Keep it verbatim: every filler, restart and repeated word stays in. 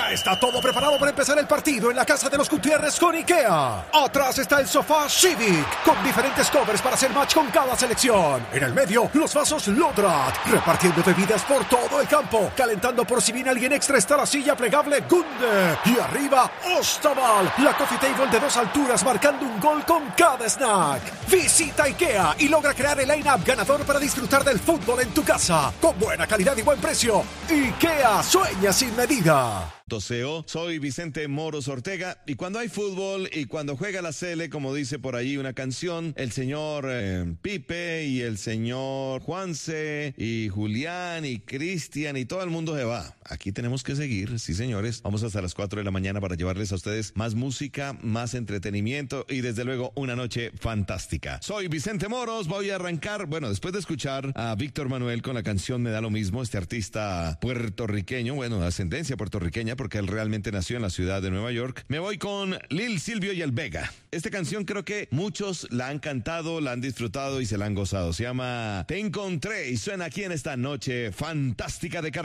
Ya está todo preparado para empezar el partido en la casa de los Gutiérrez con IKEA. Atrás está el sofá Civic, con diferentes covers para hacer match con cada selección. En el medio, los vasos Lodrat, repartiendo bebidas por todo el campo. Calentando por si viene alguien extra está la silla plegable Gunde. Y arriba, Ostaval, la coffee table de dos alturas marcando un gol con cada snack. Visita IKEA y logra crear el line-up ganador para disfrutar del fútbol en tu casa. Con buena calidad y buen precio. IKEA, sueña sin medida. Doceo, soy Vicente Moros Ortega y cuando hay fútbol y cuando juega la Sele, como dice por ahí una canción, el señor eh, Pipe y el señor Juanse y Julián y Cristian y todo el mundo se va. Aquí tenemos que seguir, sí señores, vamos hasta las cuatro de la mañana para llevarles a ustedes más música, más entretenimiento y desde luego una noche fantástica. Soy Vicente Moros, voy a arrancar, bueno, después de escuchar a Víctor Manuel con la canción Me da lo mismo, este artista puertorriqueño, bueno, de ascendencia puertorriqueña, porque él realmente nació en la ciudad de Nueva York. Me voy con Lil Silvio y el Vega. Esta canción creo que muchos la han cantado, la han disfrutado y se la han gozado. Se llama Te Encontré y suena aquí en esta noche fantástica de Caracol.